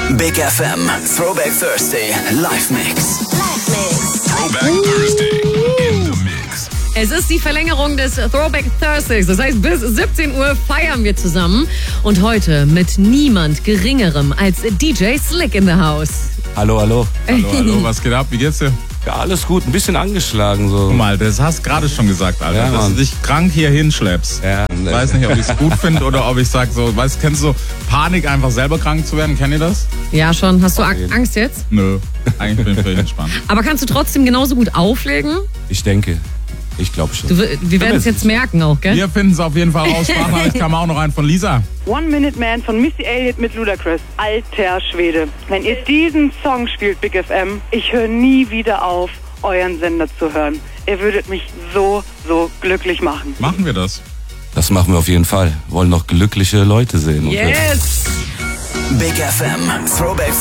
Big FM Throwback Thursday Live Mix. Throwback Thursday in the Mix. Es ist die Verlängerung des Throwback Thursdays. Das heißt, bis 17 Uhr feiern wir zusammen. Und heute mit niemand Geringerem als DJ Slick in the House. Hallo, hallo. Hallo, was geht ab? Wie geht's dir? Ja, alles gut. Ein bisschen angeschlagen so. Guck mal, das hast du gerade schon gesagt, Alter, Ja, dass du Mann. dich krank hier hinschleppst. Ja, Ich weiß nicht, ob ich es gut finde oder ob ich sag so, kennst du Panik, einfach selber krank zu werden? Kennt ihr das? Ja, schon. Hast du Angst jetzt? Nö, eigentlich bin ich völlig entspannt. Aber kannst du trotzdem genauso gut auflegen? Ich denke. Ich glaube schon. Wir werden es jetzt merken auch, gell? Wir finden es auf jeden Fall raus. Sprachnachricht kam auch noch rein von Lisa. One Minute Man von Missy Elliott mit Ludacris. Alter Schwede. Wenn ihr diesen Song spielt, Big FM, ich höre nie wieder auf, euren Sender zu hören. Ihr würdet mich so glücklich machen. Machen wir das? Das machen wir auf jeden Fall. Wollen noch glückliche Leute sehen. Yes! Big FM Throwback